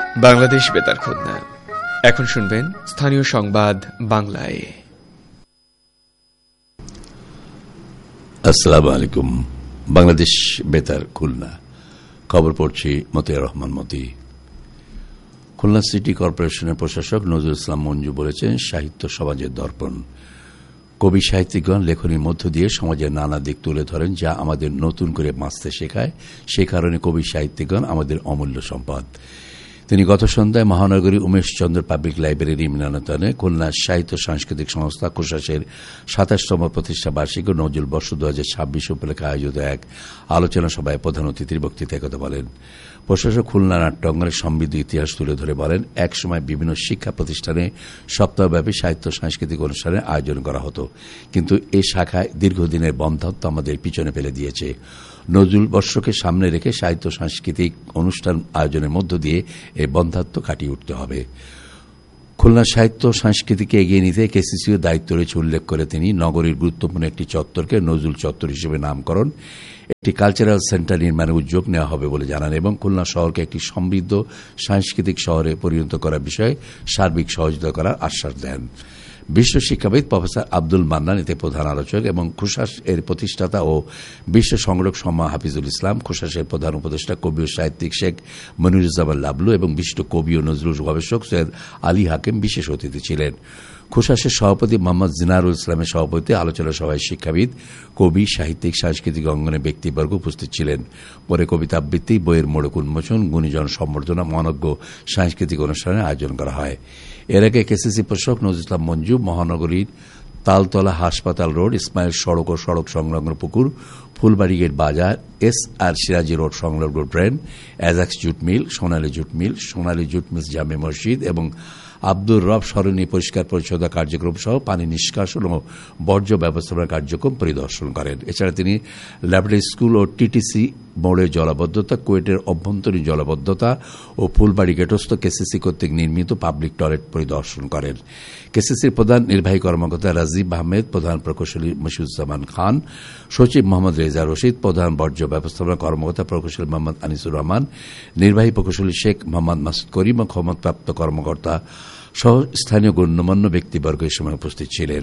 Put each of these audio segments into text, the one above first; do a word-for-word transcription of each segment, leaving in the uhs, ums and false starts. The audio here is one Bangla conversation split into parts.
বাংলাদেশ বেতার খুলনা। এখন শুনবেন স্থানীয় সংবাদ বাংলায়। আসসালামু আলাইকুম। বাংলাদেশ বেতার খুলনা, খবর পড়ছি মতিয়ার রহমান মতি। খুলনা সিটি কর্পোরেশনের প্রশাসক নজরুল ইসলাম মঞ্জু বলেছেন, সাহিত্য সমাজের দর্পণ। কবি সাহিত্যিকগণ লেখনীর মধ্য দিয়ে সমাজের নানা দিক তুলে ধরেন, যা আমাদের নতুন করে বাঁচতে শেখায়। সে কারণে কবি সাহিত্যিকগণ আমাদের অমূল্য সম্পদ। তিনি গত সন্ধ্যায় মহানগরী উমেশ চন্দ্র পাবলিক লাইব্রেরি মিলনায়তনে খুলনা সাহিত্য সাংস্কৃতিক সংস্থা কোষাসের সাতাশতম প্রতিষ্ঠা বার্ষিকী নজরুল বর্ষ দু হাজার ছাব্বিশ উপলক্ষে আয়োজিত এক আলোচনা সভায় প্রধান অতিথির বক্তৃতায় কথা বলেন। প্রশাসক খুলনা নাট্যাঙ্গনের সমৃদ্ধ ইতিহাস তুলে ধরে বলেন, একসময় বিভিন্ন শিক্ষা প্রতিষ্ঠানে সপ্তাহব্যাপী সাহিত্য সাংস্কৃতিক অনুষ্ঠানের আয়োজন করা হতো, কিন্তু এই শাখায় দীর্ঘদিনের বন্ধ্যত্ব আমাদের পিছনে ফেলে দিয়েছে। নজরুল বর্ষকে সামনে রেখে সাহিত্য সাংস্কৃতিক অনুষ্ঠান আয়োজনের মধ্য দিয়ে এই বন্ধ্যাত্ব কাটিয়ে উঠতে হবে। খুলনা সাহিত্য সংস্কৃতিকে এগিয়ে নিতে কেসিসিও দায়িত্ব রয়েছে উল্লেখ করে তিনি নগরীর গুরুত্বপূর্ণ একটি চত্বরকে নজরুল চত্বর হিসেবে নামকরণ, একটি কালচারাল সেন্টার নির্মাণের উদ্যোগ নেওয়া হবে বলে জানান এবং খুলনা শহরকে একটি সমৃদ্ধ সাংস্কৃতিক শহরে পরিণত করার বিষয়ে সার্বিক সহযোগিতা করার আশ্বাস দেন। বিশ্ব শিক্ষাবিদ প্রফেসর আব্দুল মান্নান এতে প্রধান আলোচক এবং খুশাস এর প্রতিষ্ঠাতা ও বিশ্ব সংরক্ষক সম্মা হাফিজুল ইসলাম, খুশাসের প্রধান উপদেষ্টা কবি ও সাহিত্যিক শেখ মনিরুজ্জামান লাবলু এবং বিশিষ্ট কবি ও নজরুল গবেষক সৈয়দ আলী হাকিম বিশেষ অতিথি ছিলেন। খুশাসের সভাপতি মোহাম্মদ জিনারুল ইসলামের সভাপতিতে আলোচনা সভায় শিক্ষাবিদ, কবি, সাহিত্যিক, সাংস্কৃতিক অঙ্গনের ব্যক্তিবর্গ উপস্থিত ছিলেন। পরে কবিতা আবৃত্তি, বইয়ের মোড়ক উন্মোচন, গুণীজন সম্বর্ধনা, মনজ্ঞ সাংস্কৃতিক অনুষ্ঠানের আয়োজন করা হয়। এর আগে কেসিসি প্রশাসক নজরুল ইসলাম মঞ্জু মহানগরীর তালতলা হাসপাতাল রোড, ইসমাইল সড়ক ও সড়ক সংলগ্ন পুকুর, ফুলবাড়ি গেট বাজার, এস আর সিরাজি রোড সংলগ্ন ড্রেন, অ্যাজাক্স জুট মিল, সোনালী জুট মিল, সোনালী জুট মিলস জামে মসজিদ এবং আব্দুর রব সরণি পরিষ্কার পরিচ্ছন্নতা কার্যক্রম সহ পানি নিষ্কাশন ও বর্জ্য ব্যবস্থাপনা কার্যক্রম পরিদর্শন করেন। এছাড়া তিনি ল্যাবরেটরি স্কুল ও টিটিসি মোড়ের জলাবদ্ধতা, কুয়েটের অভ্যন্তরীণ জলাবদ্ধতা ও ফুলবাড়ি গেটস্থ কেসিসি কর্তৃক নির্মিত পাবলিক টয়লেট পরিদর্শন করেন। কেসিসির প্রধান নির্বাহী কর্মকর্তা রাজীব আহমেদ, প্রধান প্রকৌশলী মশিউজ্জামান খান, সচিব মোহাম্মদ রেজা রশিদ, প্রধান বর্জ্য ব্যবস্থাপনা কর্মকর্তা প্রকৌশলী মোহাম্মদ আনিসুর রহমান, নির্বাহী প্রকৌশলী শেখ মোহাম্মদ মাসুদ করিম ও ক্ষমতাপ্রাপ্ত কর্মকর্তা সহ স্থানীয় গণ্যমান্য ব্যক্তিবর্গ এই সময় উপস্থিত ছিলেন।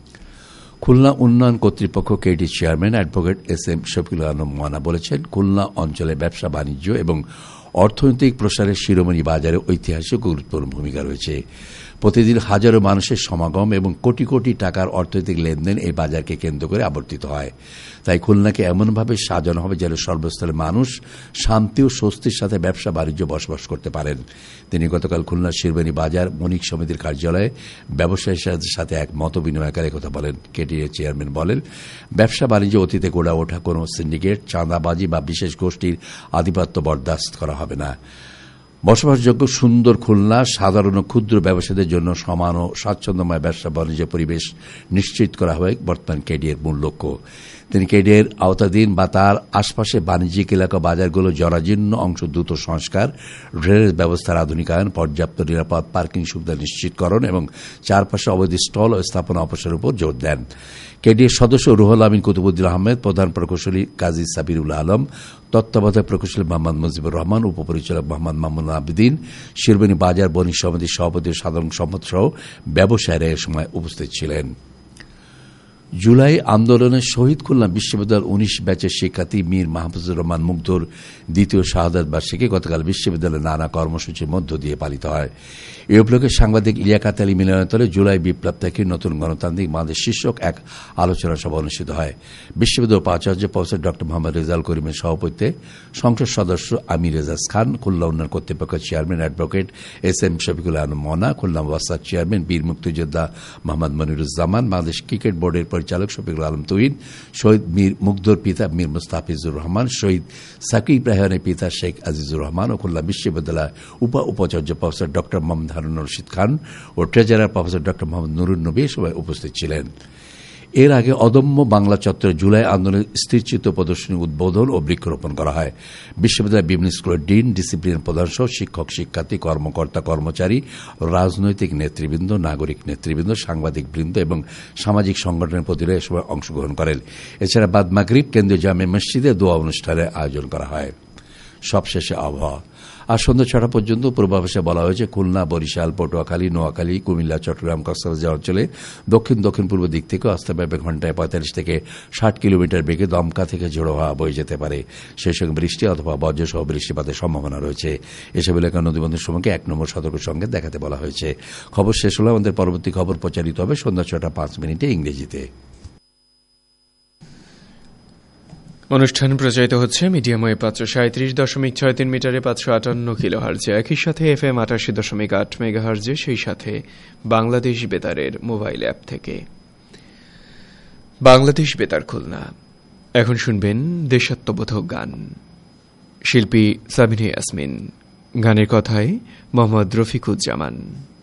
খুলনা উন্নয়ন কর্তৃপক্ষ KD chairman advocate S M Shafiqul Alam Moana বলেছেন, খুলনা অঞ্চলে ব্যবসা বাণিজ্য এবং অর্থনৈতিক প্রসারের শিরোমণি বাজারে ঐতিহাসিক গুরুত্বপূর্ণ ভূমিকা রয়েছে। প্রতিদিন হাজারো মানুষের সমাগম এবং কোটি কোটি টাকার অর্থনৈতিক লেনদেন এই বাজারকে কেন্দ্র করে আবর্তিত হয়। তাই খুলনাকে এমনভাবে সাজানো হবে যেন সর্বস্তরে মানুষ শান্তি ও স্বস্তির সাথে ব্যবসা বাণিজ্য বসবাস করতে পারেন। তিনি গতকাল খুলনা শিরোমণি বাজার বণিক সমিতির কার্যালয়ে ব্যবসায়ীদের সাথে এক মত বিনিময়কারে কথা বলেন। কেডিএ চেয়ারম্যান বলেন, ব্যবসা বাণিজ্য অতীতে গড়ে ওঠা কোনো সিন্ডিকেট, চাঁদাবাজি বা বিশেষ গোষ্ঠীর আধিপত্য বরদাস্ত করা হবে না। বসবাসযোগ্য সুন্দর খুলনা সাধারণ ও ক্ষুদ্র ব্যবসায়ীদের জন্য সমান ও স্বাচ্ছন্দ্যময় ব্যবসা বাণিজ্য পরিবেশ নিশ্চিত করা হবে বর্তমান কেডিএর মূল লক্ষ্য। তিনি কেডিএর আওতাধীন বা তার আশপাশে বাণিজ্যিক এলাকা বাজারগুলো জরাজীর্ণ অংশ দ্রুত সংস্কার, ড্রেনেজ ব্যবস্থার আধুনিকায়ন, পর্যাপ্ত নিরাপদ পার্কিং সুবিধা নিশ্চিতকরণ এবং চারপাশে অবৈধ স্টল ও স্থাপনা অপসারণের উপর জোর দেন। কেডিএর সদস্য রুহুল আমিন কুতুবুদ্দিন আহমেদ, প্রধান প্রকৌশলী কাজী সাবিরুল আলম, তত্ত্বাবধায়ক প্রকৌশলী মোহাম্মদ মুজিবুর রহমান, উপপরিচালক মোহাম্মদ মামুন আবেদিন, শিরোমণি বাজার বণিক সমিতির সভাপতি সাধারণ সম্পাদক সহ ব্যবসায়ীরা এ সময় উপস্থিত ছিলেন। জুলাই আন্দোলনে শহীদ খুলনা বিশ্ববিদ্যালয়ের উনিশ ব্যাচের শিক্ষার্থী মীর মাহফুজুর রহমান মুগ্ধর দ্বিতীয় শাহাদাত বার্ষিকী গতকাল বিশ্ববিদ্যালয়ের নানা কর্মসূচির মধ্য দিয়ে পালিত হয়। এ উপলক্ষে সাংবাদিক লিয়াকাত আলী মিলনায়তনে জুলাই বিপ্লব থেকে নতুন গণতান্ত্রিক বাংলাদেশ শীর্ষক এক আলোচনা সভা অনুষ্ঠিত হয়। বিশ্ববিদ্যালয় উপাচার্য প্রফেসর ড মোহাম্মদ রেজাউল করিমের সভাপতিত্বে সংসদ সদস্য আমির রেজাজ খান, খুলনা উন্নয়ন কর্তৃপক্ষের chairman advocate S M Shafiqul Alam Mona, Khulna ওয়াসার চেয়ারম্যান বীর মুক্তিযোদ্ধা মোহাম্মদ মনিরুজ্জামান, বাংলাদেশ ক্রিকেট বোর্ডের পরিচালক শফিকুল আলম তুহিন, শহীদ মীর মুগ্ধর পিতা মীর মুস্তাফিজুর রহমান, শহীদ সাকিব রায়হানের পিতা শেখ আজিজুর রহমান ও খুলনা বিশ্ববিদ্যালয় উপা উপাচার্য প্রফেসর ড মোহাম্মদ হারুন রশিদ খান ও ট্রেজারার প্রফেসর ড মোহাম্মদ নুরুন নবী সবাই উপস্থিত ছিলেন। এর আগে অদম্য বাংলা চত্বরে জুলাই আন্দোলনের স্থিরচিত্র প্রদর্শনী উদ্বোধন ও বৃক্ষরোপণ করা হয়। বিশ্ববিদ্যালয়ের বিভিন্ন স্কুলের ডিন, ডিসিপ্লিন প্রধান সহ শিক্ষক, শিক্ষার্থী, কর্মকর্তা, কর্মচারী, রাজনৈতিক নেতৃবৃন্দ, নাগরিক নেতৃবৃন্দ, সাংবাদিকবৃন্দ এবং সামাজিক সংগঠনের প্রতিনিধিরা এ সময় অংশগ্রহণ করেন। এছাড়া বাদ মাগরিব কেন্দ্রীয় জামে মসজিদে দোয়া অনুষ্ঠানের আয়োজন করা হয়। সবশেষে আবহাওয়া। আজ সন্ধ্যা ছটা পর্যন্ত পূর্বাভাসে বলা হয়েছে খুলনা, বরিশাল, পটুয়াখালী, নোয়াখালী, কুমিল্লা, চট্টগ্রাম, কক্সবাজার অঞ্চলে দক্ষিণ দক্ষিণ পূর্ব দিক থেকে আসতে পারবে ঘন্টায় পঁয়তাল্লিশ থেকে ষাট কিলোমিটার বেগে দমকা থেকে ঝোড়ো হাওয়া বয়ে যেতে পারে। সেই সঙ্গে বৃষ্টি অথবা বজ্রসহ বৃষ্টিপাতের সম্ভাবনা রয়েছে। এসব এলাকার নদীবন্দর সমূহকে এক নম্বর সতর্ক সংকেত দেখাতে বলা হয়েছে। খবর শেষ হলে আমাদের পরবর্তী খবর প্রচারিত হবে সন্ধ্যা ছটা পাঁচ মিনিটে ইংরেজিতে। অনুষ্ঠান প্রচারিত হচ্ছে মিডিয়াম ওয়েভ পাঁচশো সাঁত্রিশ দশমিক ছয় তিন মিটারে পাঁচশো আটান্ন কিলো হার্জে, একই সাথে এফ এম আটাশি দশমিক আট মেগা হার্জে, সেই সাথে বাংলাদেশ বেতারের মোবাইল অ্যাপ থেকে। বাংলাদেশ বেতার খুলনা। এখন শুনবেন দেশাত্মবোধক গান। শিল্পী সাবিনা ইয়াসমিন, গানের কথায় মোহাম্মদ রফিকুজ্জামান।